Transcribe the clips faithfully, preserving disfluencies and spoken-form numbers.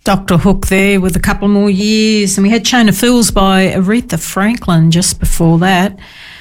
Doctor Hook there with a couple more years. And we had Chain of Fools by Aretha Franklin just before that.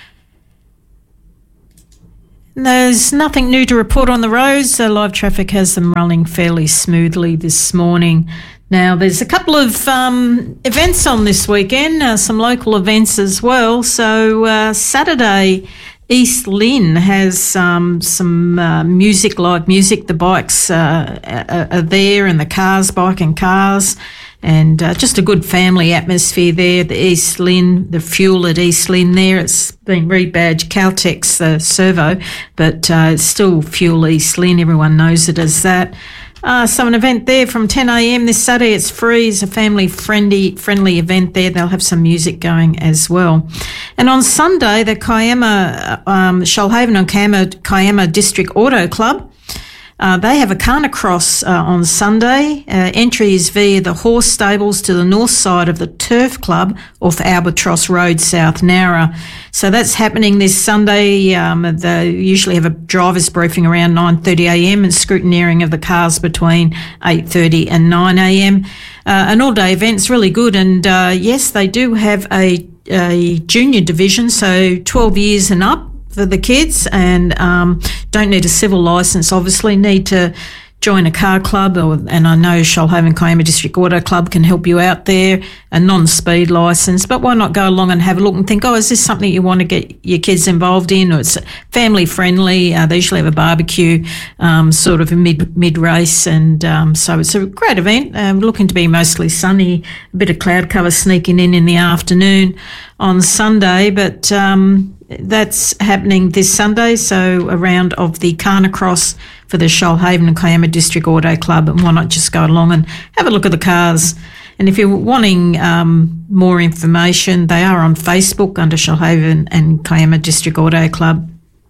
There's nothing new to report on the roads. So live traffic has them running fairly smoothly this morning. Now, there's a couple of um, events on this weekend, uh, some local events as well. So uh, Saturday, East Lynn has um, some uh, music, live music. The bikes uh, are, are there, and the cars, bike and cars, and uh, just a good family atmosphere there. The East Lynn, the fuel at East Lynn there, it's been rebadged Caltex uh, Servo, but uh, it's still Fuel East Lynn. Everyone knows it as that. Uh, so an event there from ten a.m. this Saturday. It's free. It's a family-friendly friendly event there. They'll have some music going as well. And on Sunday, the Kiama, um, Shoalhaven and Kiama, Kiama District Auto Club, Uh, they have a carnacross uh, on Sunday. Uh, entry is via the horse stables to the north side of the Turf Club off Albatross Road, South Nowra. So that's happening this Sunday. Um, they usually have a driver's briefing around nine thirty a.m. and scrutineering of the cars between eight thirty and nine a.m. Uh, an all-day event's really good. And uh, yes, they do have a, a junior division, so twelve years and up for the kids, and um, don't need a civil licence, obviously, need to join a car club, or, and I know Shoalhaven Kiama District Auto Club can help you out there, a non-speed licence, but why not go along and have a look and think, oh, is this something you want to get your kids involved in, or it's family friendly? Uh, they usually have a barbecue um, sort of a mid, mid-race, and um, so it's a great event, um, looking to be mostly sunny, a bit of cloud cover sneaking in in the afternoon on Sunday, but um, that's happening this Sunday, so a round of the carnacross for the Shoalhaven and Kiama District Auto Club, and why not just go along and have a look at the cars. And if you're wanting um, more information, they are on Facebook under Shoalhaven and Kiama District Auto Club.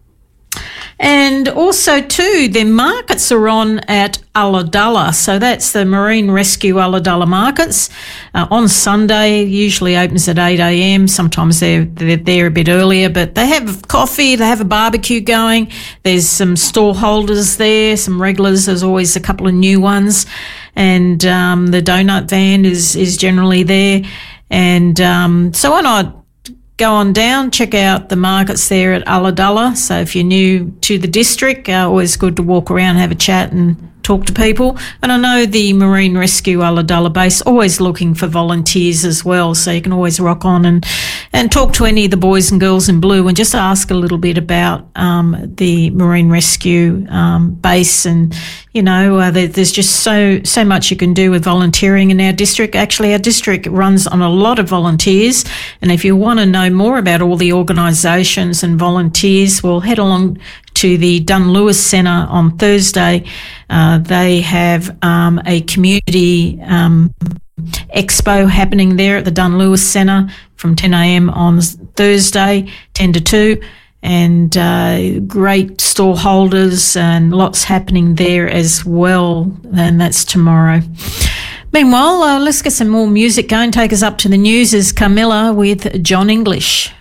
And also, too, their markets are on at Ulladulla. So that's the Marine Rescue Ulladulla markets. Uh, on Sunday, usually opens at eight a.m. Sometimes they're, they're there a bit earlier, but they have coffee, they have a barbecue going. There's some stall holders there, some regulars. There's always a couple of new ones. And um, the donut van is, is generally there. And um, so why not go on down, check out the markets there at Ulladulla. So if you're new to the district, uh, always good to walk around, have a chat and talk to people. And I know the Marine Rescue Ulladulla base always looking for volunteers as well, so you can always rock on and, and talk to any of the boys and girls in blue and just ask a little bit about um, the Marine Rescue um, base. And, you know, uh, there, there's just so, so much you can do with volunteering in our district. Actually, our district runs on a lot of volunteers, and if you want to know more about all the organisations and volunteers, well, head along to the Dunn Lewis Centre on Thursday. Uh, they have um, a community um, expo happening there at the Dunn Lewis Centre from ten a.m. on Thursday, ten to two, and uh, great stall holders and lots happening there as well, and that's tomorrow. Meanwhile, uh, let's get some more music going. Take us up to the news is Camilla with John English.